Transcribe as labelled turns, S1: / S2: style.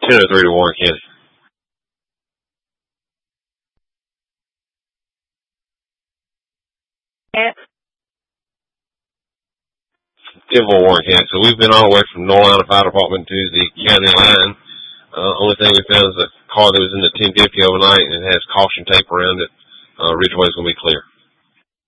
S1: 10-3 to Warren County. Denville, Warren County. So we've been all the way from North Carolina Fire Department to the county line. Only thing we found is a car that was in the 1050 overnight and it has caution tape around it. Ridgeway's going to be clear.